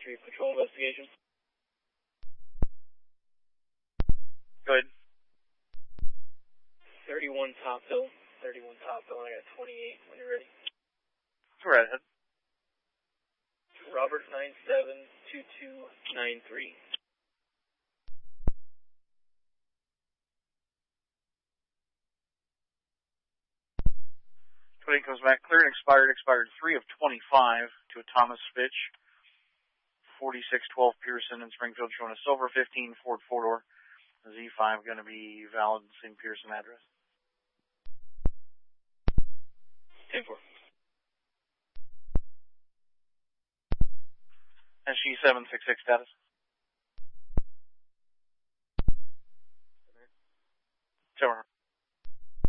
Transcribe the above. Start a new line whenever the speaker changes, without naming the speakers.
Street Patrol investigation.
Go ahead.
31 Topville, and I got 28 when you're ready.
Go right ahead.
Robert 972293.
28 comes back clear and expired 3 of 25 to a Thomas Fitch. 4612 Pearson in Springfield showing a silver 15 Ford 4-door. Z5 going to be valid, same Pearson address.
10-4.
SG766 status.